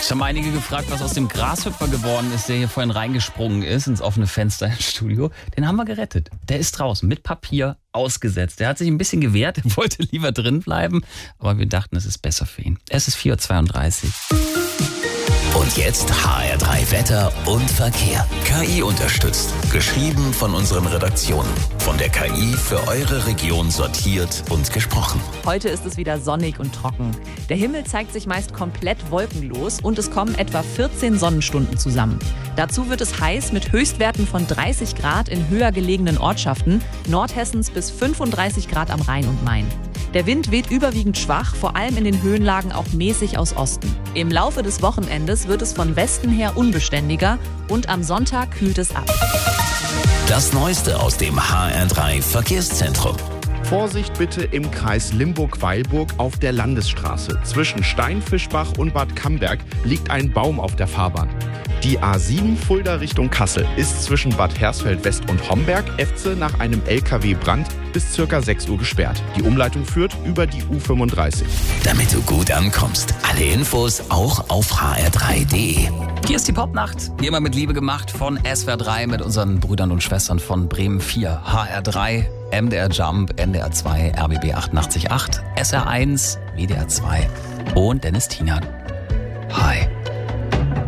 Es haben einige gefragt, was aus dem Grashüpfer geworden ist, der hier vorhin reingesprungen ist ins offene Fenster im Studio. Den haben wir gerettet. Der ist draußen mit Papier ausgesetzt. Der hat sich ein bisschen gewehrt, er wollte lieber drin bleiben, aber wir dachten, es ist besser für ihn. Es ist 4:32 Uhr. Und jetzt HR3 Wetter und Verkehr. KI unterstützt. Geschrieben von unseren Redaktionen. Von der KI für eure Region sortiert und gesprochen. Heute ist es wieder sonnig und trocken. Der Himmel zeigt sich meist komplett wolkenlos und es kommen etwa 14 Sonnenstunden zusammen. Dazu wird es heiß mit Höchstwerten von 30 Grad in höher gelegenen Ortschaften, Nordhessens bis 35 Grad am Rhein und Main. Der Wind weht überwiegend schwach, vor allem in den Höhenlagen auch mäßig aus Osten. Im Laufe des Wochenendes wird es von Westen her unbeständiger und am Sonntag kühlt es ab. Das Neueste aus dem HR3 Verkehrszentrum. Vorsicht bitte im Kreis Limburg-Weilburg auf der Landesstraße. Zwischen Steinfischbach und Bad Camberg liegt ein Baum auf der Fahrbahn. Die A7 Fulda Richtung Kassel ist zwischen Bad Hersfeld-West und Homberg-Efze nach einem LKW-Brand bis ca. 6 Uhr gesperrt. Die Umleitung führt über die U35. Damit du gut ankommst. Alle Infos auch auf hr3.de. Hier ist die Popnacht, wie immer mit Liebe gemacht von SWR 3 mit unseren Brüdern und Schwestern von Bremen 4, HR 3, MDR Jump, NDR 2, RBB 88.8, SR 1, WDR 2 und Dennis Tienert. Hi.